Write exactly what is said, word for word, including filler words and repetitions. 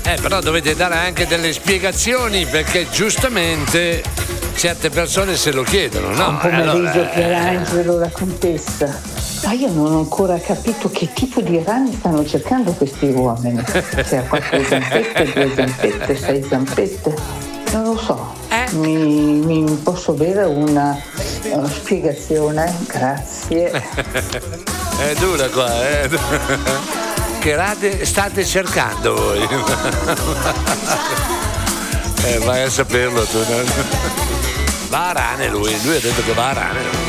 Eh, però dovete dare anche delle spiegazioni perché giustamente certe persone se lo chiedono, no? Buon pomeriggio, Allora, Pierangelo, la contessa. Ma io non ho ancora capito che tipo di ragni stanno cercando questi uomini. Se ha quattro zampette, due zampette, sei zampette, non lo so. Mi, mi posso avere una, una spiegazione? Grazie. È dura qua, eh? Che rate state cercando voi? Eh, vai a saperlo tu. No? Va a rane lui, lui ha detto che va a rane.